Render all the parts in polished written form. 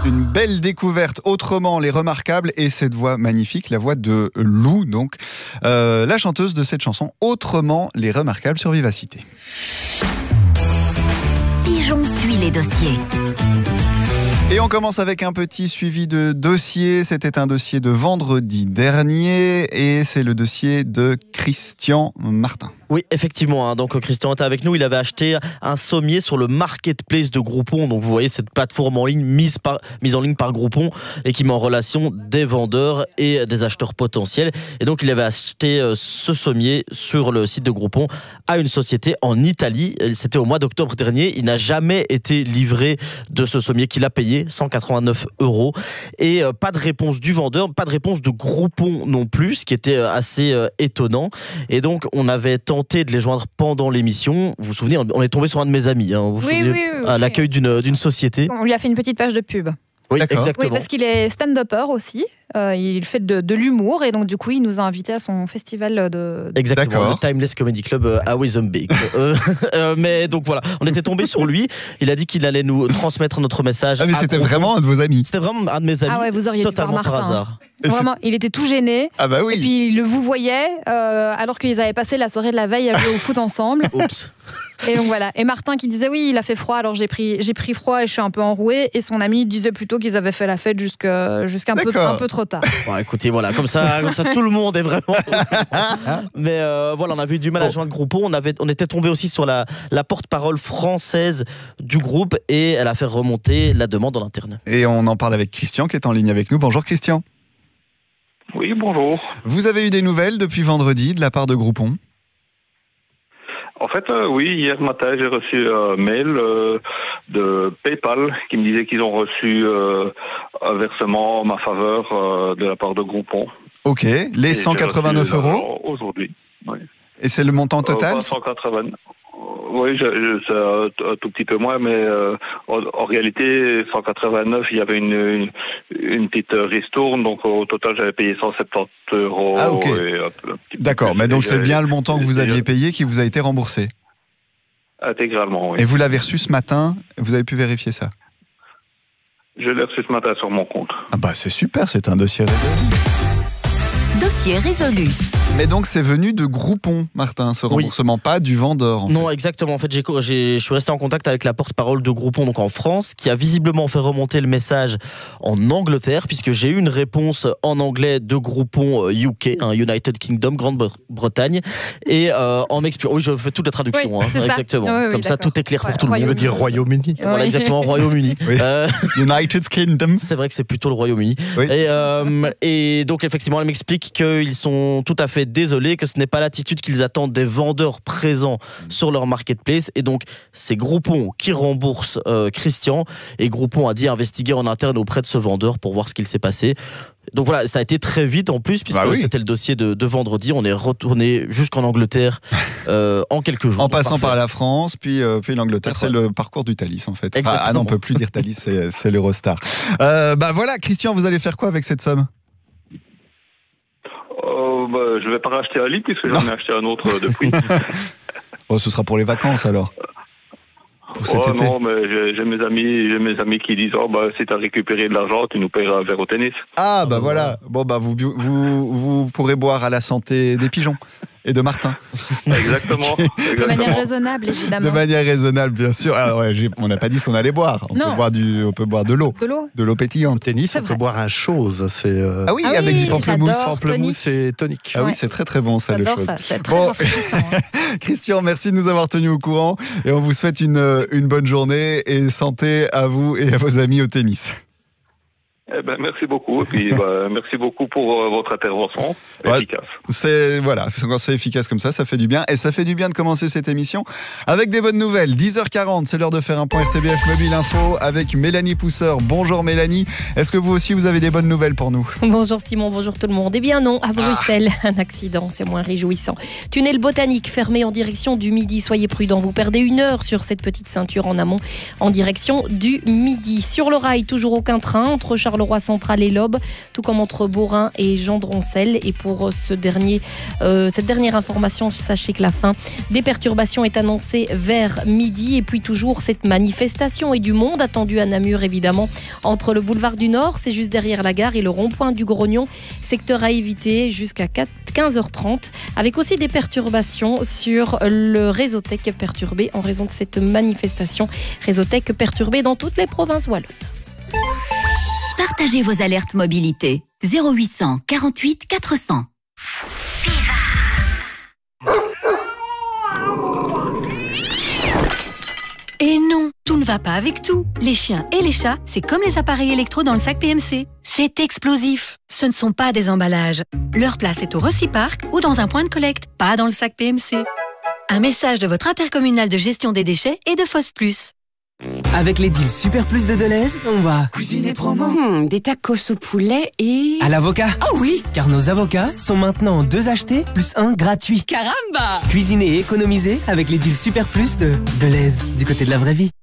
Une belle découverte, autrement les remarquables, et cette voix magnifique, la voix de Lou, donc la chanteuse de cette chanson, autrement les remarquables sur Vivacité. Pigeon suit les dossiers. Et on commence avec un petit suivi de dossier. C'était un dossier de vendredi dernier et c'est le dossier de Christian Martin. Oui, effectivement. Donc Christian était avec nous. Il avait acheté un sommier sur le marketplace de Groupon. Donc vous voyez cette plateforme en ligne mise en ligne par Groupon et qui met en relation des vendeurs et des acheteurs potentiels. Et donc il avait acheté ce sommier sur le site de Groupon à une société en Italie. C'était au mois d'octobre dernier. Il n'a jamais été livré de ce sommier qu'il a payé 189 €. Et pas de réponse du vendeur, pas de réponse de Groupon non plus, ce qui était assez étonnant. Et donc on avait tenté de les joindre pendant l'émission. Vous vous souvenez, on est tombé sur un de mes amis, vous vous souvenez, à l'accueil d'une société. On lui a fait une petite page de pub. Oui, exactement. Oui, parce qu'il est stand-upper aussi. Il fait de l'humour et donc du coup il nous a invités à son festival de... Exactement, le Timeless Comedy Club à Wezenbeek. Mais donc voilà, on était tombé sur lui. Il a dit qu'il allait nous transmettre notre message. Ah mais c'était vraiment un de vos amis. C'était vraiment un de mes amis. Ah ouais, vous auriez totalement dû voir par Martin. hasard. Vraiment, il était tout gêné. Ah bah oui. Et puis il vous voyait alors qu'ils avaient passé la soirée de la veille à jouer au foot ensemble. Oups. Et donc voilà. Et Martin qui disait oui, il a fait froid, alors j'ai pris froid et je suis un peu enroué. Et son ami disait plutôt qu'ils avaient fait la fête jusqu'à un peu trop tard. Bon, écoutez, voilà, comme ça tout le monde est vraiment. Mais voilà, on avait eu du mal à joindre Groupon. On était tombé aussi sur la porte-parole française du groupe et elle a fait remonter la demande en interne. Et on en parle avec Christian qui est en ligne avec nous. Bonjour Christian. Oui, bonjour. Vous avez eu des nouvelles depuis vendredi de la part de Groupon ? En fait, oui, hier matin, j'ai reçu un mail de PayPal qui me disait qu'ils ont reçu un versement en ma faveur de la part de Groupon. Ok, les 189 €. Aujourd'hui, oui. Et c'est le montant total 180. Oui, c'est un tout petit peu moins, mais en réalité, 189, il y avait une petite ristourne, donc au total, j'avais payé 170 €. Ah, ok. D'accord, mais donc c'est bien le montant que vous aviez payé qui vous a été remboursé. Intégralement, oui. Et vous l'avez reçu ce matin, vous avez pu vérifier ça ? Je l'ai reçu ce matin sur mon compte. Ah bah c'est super, c'est un dossier résolu. Dossier résolu. Mais donc c'est venu de Groupon, Martin, ce remboursement, pas du vendeur en fait. Non, exactement. En fait, je suis resté en contact avec la porte-parole de Groupon, donc en France, qui a visiblement fait remonter le message en Angleterre, puisque j'ai eu une réponse en anglais de Groupon UK, United Kingdom, Grande-Bretagne, et en m'expliquant. Oui, je fais toute la traduction, c'est ça. exactement. Oui, comme ça, d'accord. tout est clair pour tout le monde. On veut dire Royaume-Uni. Voilà, exactement, Royaume-Uni. Oui. United Kingdom. C'est vrai que c'est plutôt le Royaume-Uni. Oui. Et donc, effectivement, elle m'explique qu'ils sont tout à fait désolés, que ce n'est pas l'attitude qu'ils attendent des vendeurs présents sur leur marketplace. Et donc, c'est Groupon qui rembourse Christian. Et Groupon a dit investiguer en interne auprès de ce vendeur pour voir ce qu'il s'est passé. Donc voilà, ça a été très vite en plus, puisque c'était le dossier de vendredi. On est retourné jusqu'en Angleterre en quelques jours. En passant par la France, puis l'Angleterre. C'est le parcours du Thalys en fait. Ah non, on ne peut plus dire Thalys, c'est l'Eurostar. Voilà, Christian, vous allez faire quoi avec cette somme ? Je ne vais pas racheter un lit puisque j'en ai acheté un autre depuis. Ce sera pour les vacances alors. Pour cet été. Non, mais j'ai mes amis qui disent si tu as récupéré de l'argent, tu nous paieras un verre au tennis. Ah bah voilà. Bon vous pourrez boire à la santé des pigeons et de Martin. Exactement. De manière raisonnable, évidemment. De manière raisonnable, bien sûr. Alors, on n'a pas dit ce qu'on allait boire. On peut boire de l'eau. De l'eau pétillante. Au tennis, on peut boire un chose. Ah oui, avec du pamplemousse. Pamplemousse et tonique. Ah oui, c'est très très bon ça, le chose. C'est très rafraîchissant. Christian, merci de nous avoir tenus au courant et on vous souhaite une bonne journée et santé à vous et à vos amis au tennis. Merci beaucoup. Et puis, merci beaucoup pour votre intervention efficace. Quand c'est efficace comme ça fait du bien. Et ça fait du bien de commencer cette émission avec des bonnes nouvelles. 10h40, c'est l'heure de faire un point RTBF Mobile Info avec Mélanie Pousseur. Bonjour Mélanie. Est-ce que vous aussi, vous avez des bonnes nouvelles pour nous ? Bonjour Simon, bonjour tout le monde. Eh bien non, à Bruxelles, un accident, c'est moins réjouissant. Tunnel botanique fermé en direction du Midi. Soyez prudents, vous perdez 1 heure sur cette petite ceinture en amont en direction du Midi. Sur le rail, toujours aucun train entre Charleroi Charleroi Central et l'Aube, tout comme entre Beaurain et Gendroncel. Et pour cette dernière information, sachez que la fin des perturbations est annoncée vers midi. Et puis toujours cette manifestation et du monde attendu à Namur, évidemment, entre le boulevard du Nord, c'est juste derrière la gare, et le rond-point du Grognon, secteur à éviter jusqu'à 15h30, avec aussi des perturbations sur le réseau Tech perturbé en raison de cette manifestation. Réseau Tech perturbé dans toutes les provinces wallonnes. Partagez vos alertes mobilité. 0800 48 400. Et non, tout ne va pas avec tout. Les chiens et les chats, c'est comme les appareils électro dans le sac PMC. C'est explosif. Ce ne sont pas des emballages. Leur place est au Reciparc ou dans un point de collecte, pas dans le sac PMC. Un message de votre intercommunal de gestion des déchets et de Foss Plus. Avec les deals Super Plus de Deleuze, on va cuisiner promo. Des tacos au poulet et... À l'avocat. Ah oui, Car nos avocats sont maintenant 2 achetés plus 1 gratuit. caramba! Cuisiner et économiser avec les deals Super Plus de Deleuze, du côté de la vraie vie.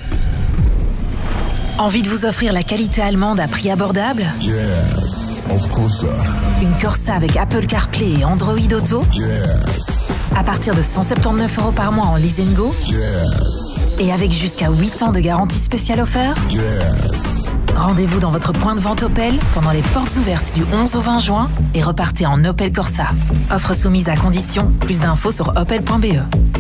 Envie de vous offrir la qualité allemande à prix abordable? Yes, of course. Une Corsa avec Apple CarPlay et Android Auto? Yes. À partir de 179 € par mois en lease and go? Yes. Et avec jusqu'à 8 ans de garantie spéciale offert? Yes. Rendez-vous dans votre point de vente Opel pendant les portes ouvertes du 11 au 20 juin et repartez en Opel Corsa. Offre soumise à condition. Plus d'infos sur opel.be.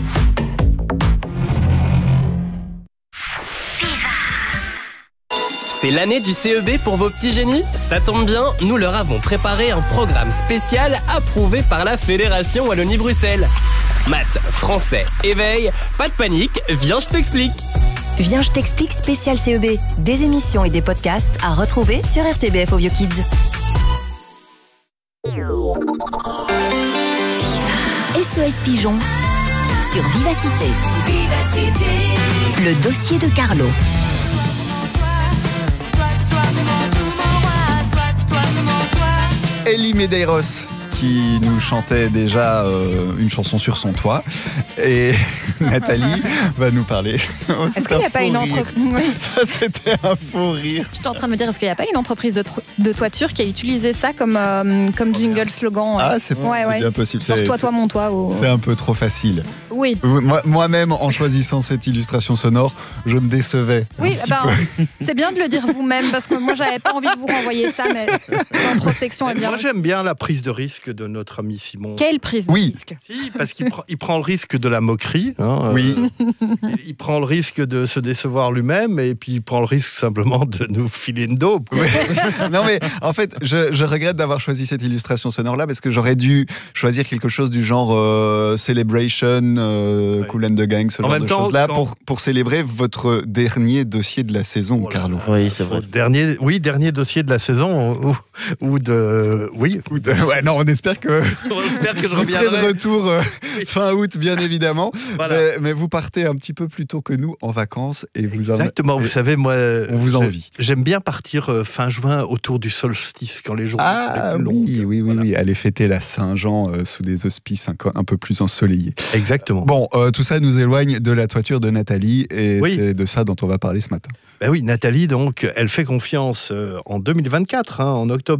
C'est l'année du CEB pour vos petits génies? Ça tombe bien, nous leur avons préparé un programme spécial approuvé par la Fédération Wallonie-Bruxelles. Maths, français, éveil, pas de panique, viens je t'explique. Viens je t'explique spécial CEB. Des émissions et des podcasts à retrouver sur RTBF Audio Kids. SOS Pigeon sur Vivacité. Le dossier de Carlo. Elie Medeiros qui nous chantait déjà une chanson sur son toit, et Nathalie va nous parler. Oh, est-ce qu'il n'y a pas une entreprise? Ça, c'était un faux rire. Je suis en train de me dire, est-ce qu'il n'y a pas une entreprise de toiture qui a utilisé ça comme jingle slogan? Ah, c'est bien possible. Genre toi, mon toit. C'est un peu trop facile. Oui. Moi-même, en choisissant cette illustration sonore, je me décevais. Oui, c'est bien de le dire vous-même, parce que moi, j'avais pas envie de vous renvoyer ça, mais l'introspection est bien. Moi, j'aime bien la prise de risque de notre ami Simon. Quelle prise de risque? Si, parce qu'il prend le risque de la moquerie. Oui. Il prend le risque de se décevoir lui-même, et puis il prend le risque simplement de nous filer une dope. Oui. Non, mais en fait, je regrette d'avoir choisi cette illustration sonore-là, parce que j'aurais dû choisir quelque chose du genre Celebration, Kool and the Gang, ce genre de choses-là, pour célébrer votre dernier dossier de la saison, Carlo. Oui, c'est vrai. Dernier dossier de la saison, Ouais, non, on espère que je vous serez de reviendrai. retour fin août, bien évidemment. Voilà. Mais vous partez un petit peu plus tôt que nous en vacances, et vous Exactement, vous savez, moi, on vous envie. J'aime bien partir fin juin autour du solstice, quand les journées sont les plus longues. Oui, aller fêter la Saint-Jean sous des auspices un peu plus ensoleillés. Exactement. Bon, tout ça nous éloigne de la toiture de Nathalie, et c'est de ça dont on va parler ce matin. Ben oui, Nathalie, donc, elle fait confiance en 2024, en octobre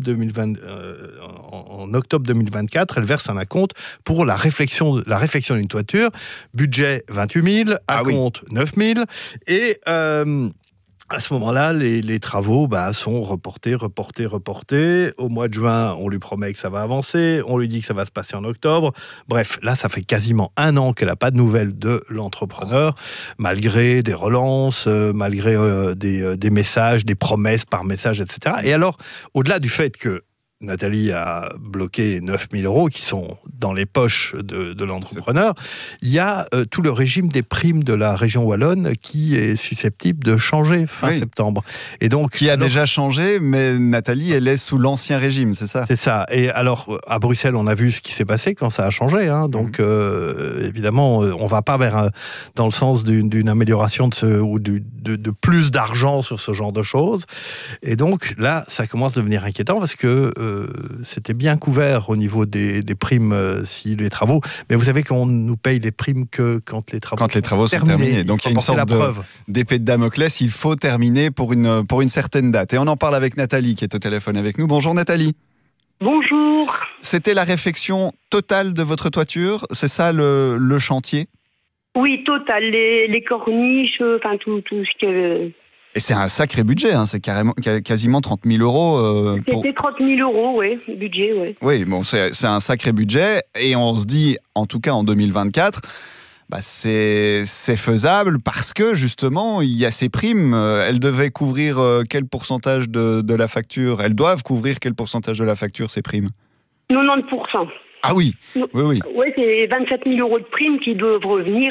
2024, elle verse un acompte pour la réflexion d'une toiture. Budget 28 000, acompte 9 000, et à ce moment-là, les travaux sont reportés. Au mois de juin, on lui promet que ça va avancer, on lui dit que ça va se passer en octobre. Bref, là, ça fait quasiment 1 an qu'elle n'a pas de nouvelles de l'entrepreneur, malgré des relances, malgré des messages, des promesses par message, etc. Et alors, au-delà du fait que Nathalie a bloqué 9 000 € qui sont dans les poches de l'entrepreneur, il y a tout le régime des primes de la région wallonne qui est susceptible de changer fin septembre. Et donc, qui a déjà changé, mais Nathalie, elle est sous l'ancien régime, c'est ça? C'est ça. Et alors, à Bruxelles, on a vu ce qui s'est passé quand ça a changé. Donc, évidemment, on ne va pas dans le sens d'une amélioration ou de plus d'argent sur ce genre de choses. Et donc, là, ça commence à devenir inquiétant, parce que c'était bien couvert au niveau des primes si les travaux. Mais vous savez qu'on nous paye les primes que quand les travaux sont terminés. Donc il y a une sorte d'épée de Damoclès. Il faut terminer pour une certaine date. Et on en parle avec Nathalie qui est au téléphone avec nous. Bonjour Nathalie. Bonjour. C'était la réfection totale de votre toiture, c'est ça le chantier? Oui, total, les corniches, enfin tout ce que... Et c'est un sacré budget, hein, c'est quasiment 30 000 euros. C'était 30 000 euros, oui, budget, oui. Oui, bon, c'est un sacré budget, et on se dit, en tout cas en 2024, c'est faisable parce que justement, il y a ces primes. Elles devaient couvrir quel pourcentage de la facture? Elles doivent couvrir quel pourcentage de la facture, ces primes? 90%. Ah oui, oui. Oui, c'est 27 000 euros de primes qui doivent revenir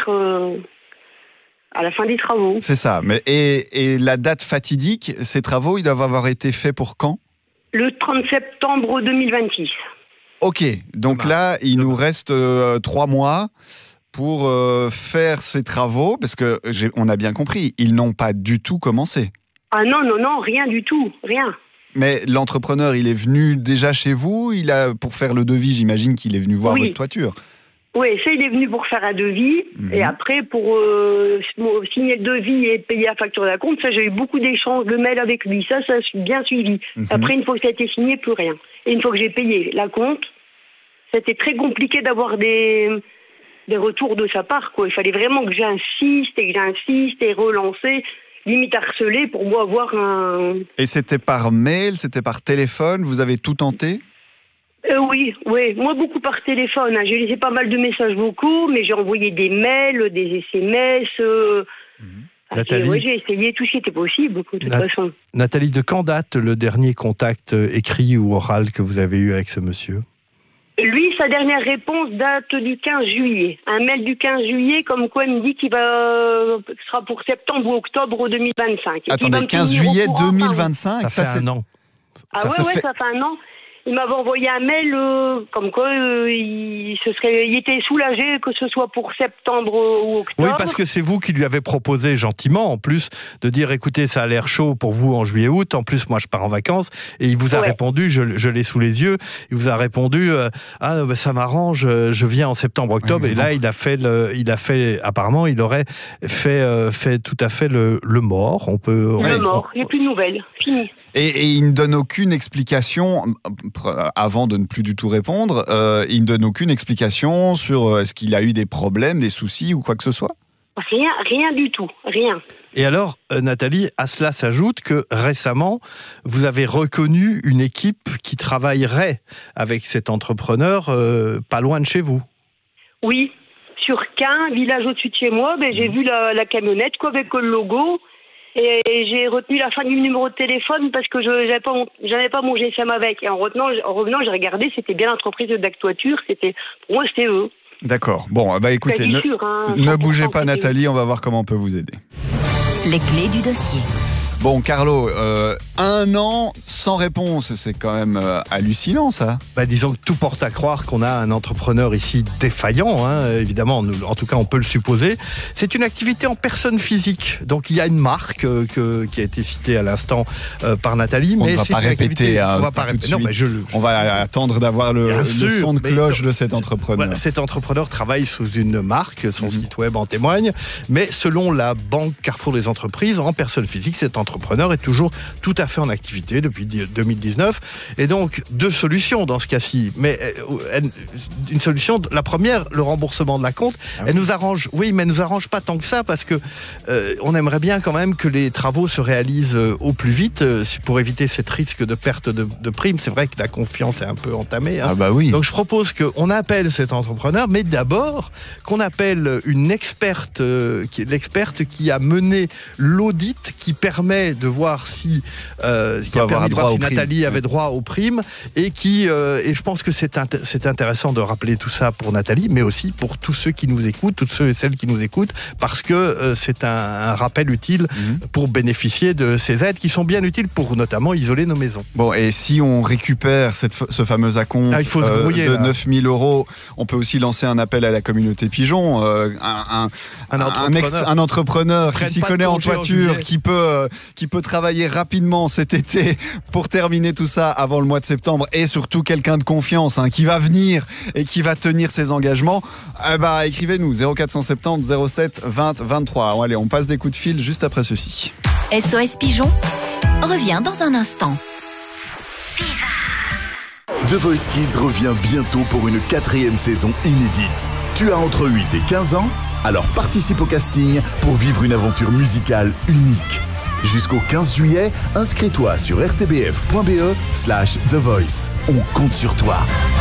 à la fin des travaux. C'est ça. Et la date fatidique, ces travaux, ils doivent avoir été faits pour quand? Le 30 septembre 2026. Ok, donc là, il nous reste 3 mois pour faire ces travaux, parce que on a bien compris, ils n'ont pas du tout commencé. Ah non, rien du tout, rien. Mais l'entrepreneur, il est venu déjà chez vous, pour faire le devis, j'imagine qu'il est venu voir votre toiture. Oui, ça, il est venu pour faire un devis, et après, pour signer le devis et payer la facture d'acompte, ça, j'ai eu beaucoup d'échanges de mails avec lui, ça a bien suivi. Après, une fois que ça a été signé, plus rien. Et une fois que j'ai payé l'acompte, c'était très compliqué d'avoir des retours de sa part, quoi. Il fallait vraiment que j'insiste et relancer, limite harceler pour moi avoir un... Et c'était par mail, c'était par téléphone, vous avez tout tenté? Oui, moi beaucoup par téléphone, hein. J'ai laissé pas mal de messages vocaux, mais j'ai envoyé des mails, des SMS... Nathalie, j'ai essayé tout ce qui était possible, de toute façon. Nathalie, de quand date le dernier contact écrit ou oral que vous avez eu avec ce monsieur? Lui, sa dernière réponse date du 15 juillet. Un mail du 15 juillet, comme quoi il me dit qu'il sera pour septembre ou octobre 2025. Attendez, 15 juillet 2025, ça fait un an. Ça fait un an. Il m'avait envoyé un mail comme quoi il était soulagé que ce soit pour septembre ou octobre. Oui, parce que c'est vous qui lui avez proposé gentiment, en plus, de dire écoutez, ça a l'air chaud pour vous en juillet-août, en plus moi je pars en vacances, et il vous a répondu, je l'ai sous les yeux, il vous a répondu ça m'arrange, je viens en septembre-octobre, et là apparemment il aurait fait tout à fait le mort. Le mort, il n'y a plus de nouvelles, fini. Et il ne donne aucune explication, avant de ne plus du tout répondre, il ne donne aucune explication sur est-ce qu'il a eu des problèmes, des soucis ou quoi que ce soit? Rien du tout, rien. Et alors, Nathalie, à cela s'ajoute que récemment, vous avez reconnu une équipe qui travaillerait avec cet entrepreneur pas loin de chez vous. Oui, sur Caen, village au-dessus de chez moi, j'ai vu la camionnette avec le logo. Et j'ai retenu la fin du numéro de téléphone parce que j'avais pas mon GSM avec. Et en revenant, j'ai regardé, c'était bien l'entreprise de DAC Toiture. Pour moi, c'était eux. D'accord. Bon, écoutez, ne bougez pas, Nathalie, on va voir comment on peut vous aider. Les clés du dossier. Bon, Carlo, 1 an sans réponse, c'est quand même hallucinant, ça. Disons que tout porte à croire qu'on a un entrepreneur ici défaillant, évidemment, en tout cas on peut le supposer. C'est une activité en personne physique, donc il y a une marque qui a été citée à l'instant par Nathalie. On mais ne va pas répéter. On va pas répéter. On va attendre d'avoir le son de cloche de cet entrepreneur. Voilà, cet entrepreneur travaille sous une marque, son site web en témoigne, mais selon la Banque Carrefour des entreprises, en personne physique, cet entrepreneur est toujours tout à fait en activité depuis 2019. Et donc, 2 solutions dans ce cas-ci. Mais une solution, la première, le remboursement de la compte, elle nous arrange. Oui, mais elle nous arrange pas tant que ça parce que on aimerait bien quand même que les travaux se réalisent au plus vite pour éviter cet risque de perte de prime. C'est vrai que la confiance est un peu entamée. Oui. Donc, je propose qu'on appelle cet entrepreneur, mais d'abord qu'on appelle une experte, l'experte qui a mené l'audit qui permet de voir si Nathalie avait droit aux primes et je pense que c'est intéressant de rappeler tout ça pour Nathalie, mais aussi pour tous ceux qui nous écoutent, tous ceux et celles qui nous écoutent, parce que c'est un rappel utile pour bénéficier de ces aides qui sont bien utiles pour notamment isoler nos maisons. Bon, et si on récupère ce fameux acompte il faut se brouiller, de 9 000 euros, on peut aussi lancer un appel à la communauté Pigeon, un entrepreneur qui s'y connaît en toiture, qui peut qui peut travailler rapidement cet été pour terminer tout ça avant le mois de septembre, et surtout quelqu'un de confiance qui va venir et qui va tenir ses engagements, écrivez-nous 0470 07 20 23. Allez, on passe des coups de fil juste après ceci. SOS Pigeon revient dans un instant. The Voice Kids revient bientôt pour une 4e saison inédite. Tu as entre 8 et 15 ans? Alors participe au casting pour vivre une aventure musicale unique. Jusqu'au 15 juillet, inscris-toi sur rtbf.be/The Voice. On compte sur toi.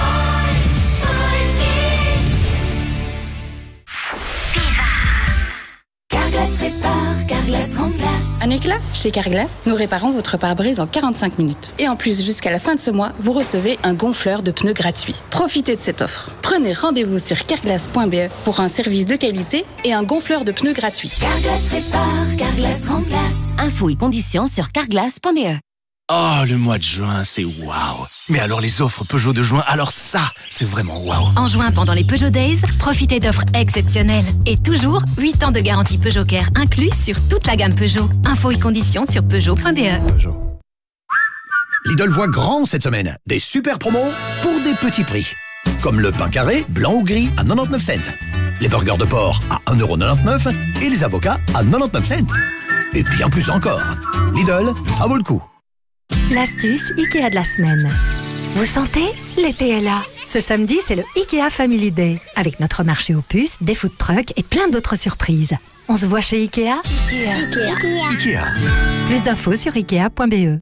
Carglass répare, Carglass remplace. Un éclat? Chez Carglass, nous réparons votre pare-brise en 45 minutes. Et en plus, jusqu'à la fin de ce mois, vous recevez un gonfleur de pneus gratuit. Profitez de cette offre. Prenez rendez-vous sur carglass.be pour un service de qualité et un gonfleur de pneus gratuit. Carglass répare, Carglass remplace. Infos et conditions sur carglass.be. Oh, le mois de juin, c'est waouh. Mais alors les offres Peugeot de juin, alors ça, c'est vraiment waouh. En juin, pendant les Peugeot Days, profitez d'offres exceptionnelles. Et toujours 8 ans de garantie Peugeot Care inclus sur toute la gamme Peugeot. Infos et conditions sur peugeot.be. Lidl voit grand cette semaine. Des super promos pour des petits prix. Comme le pain carré, blanc ou gris à 99 cents. Les burgers de porc à 1,99€ et les avocats à 99 cents. Et bien plus encore. Lidl, ça vaut le coup. L'astuce Ikea de la semaine. Vous sentez? L'été est là. Ce samedi, c'est le Ikea Family Day. Avec notre marché aux puces, des food trucks et plein d'autres surprises. On se voit chez Ikea? Ikea. Plus d'infos sur ikea.be.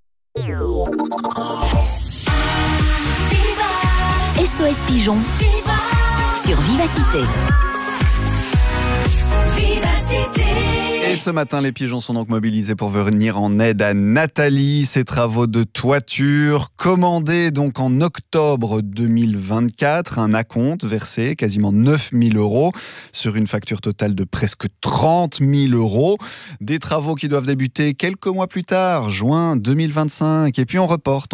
SOS Pigeon sur Vivacité. Et ce matin, les pigeons sont donc mobilisés pour venir en aide à Nathalie. Ses travaux de toiture, commandés donc en octobre 2024, un acompte versé quasiment 9 000 € sur une facture totale de presque 30 000 €. Des travaux qui doivent débuter quelques mois plus tard, juin 2025. Et puis on reporte.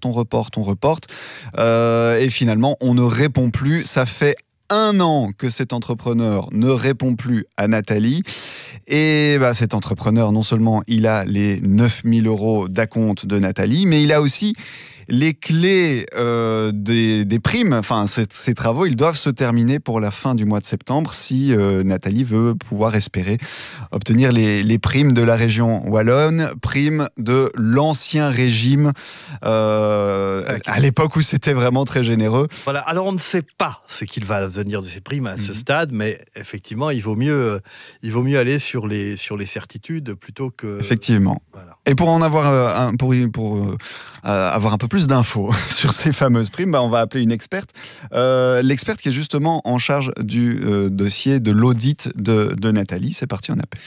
Et finalement, on ne répond plus. Ça fait 1 an que cet entrepreneur ne répond plus à Nathalie. Et cet entrepreneur, non seulement il a les 9 000 € d'acompte de Nathalie, mais il a aussi les clés des primes. Enfin, ces travaux, ils doivent se terminer pour la fin du mois de septembre si Nathalie veut pouvoir espérer obtenir les primes de la région wallonne, primes de l'ancien régime à l'époque où c'était vraiment très généreux. Voilà. Alors on ne sait pas ce qu'il va devenir de ces primes à ce stade, mais effectivement, il vaut mieux aller sur les certitudes plutôt que. Effectivement. Voilà. Et pour en avoir avoir un peu plus d'infos sur ces fameuses primes, on va appeler une experte. L'experte qui est justement en charge du dossier de l'audit de Nathalie. C'est parti, on appelle.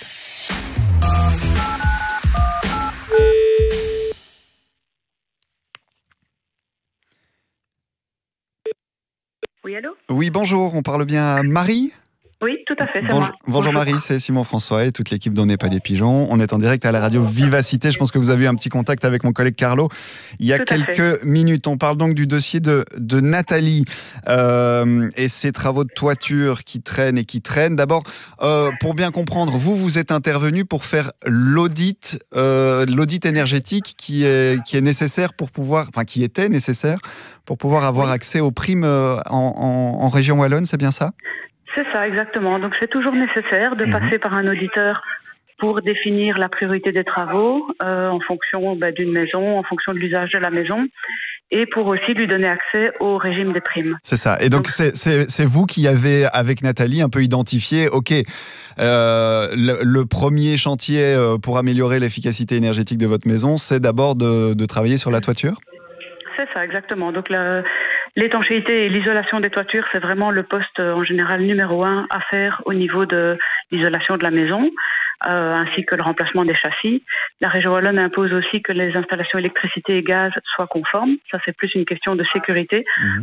Oui, allô ? Oui, bonjour, on parle bien à Marie ? Oui, tout à fait, c'est moi. Bonjour Marie, c'est Simon François et toute l'équipe d'On n'est pas des pigeons. On est en direct à la radio Vivacité. Je pense que vous avez eu un petit contact avec mon collègue Carlo il y a quelques minutes. On parle donc du dossier de Nathalie et ses travaux de toiture qui traînent. D'abord, pour bien comprendre, vous êtes intervenu pour faire l'audit énergétique qui est nécessaire pour pouvoir, qui était nécessaire pour pouvoir avoir accès aux primes en région wallonne, c'est bien ça ? C'est ça, exactement. Donc c'est toujours nécessaire de passer par un auditeur pour définir la priorité des travaux en fonction d'une maison, en fonction de l'usage de la maison, et pour aussi lui donner accès au régime des primes. C'est ça. Et donc c'est vous qui avez, avec Nathalie, un peu identifié, le premier chantier pour améliorer l'efficacité énergétique de votre maison, c'est d'abord de travailler sur la toiture ? C'est ça, exactement. Donc l'étanchéité et l'isolation des toitures, c'est vraiment le poste en général numéro 1 à faire au niveau de l'isolation de la maison, ainsi que le remplacement des châssis. La région wallonne impose aussi que les installations électricité et gaz soient conformes. Ça, c'est plus une question de sécurité.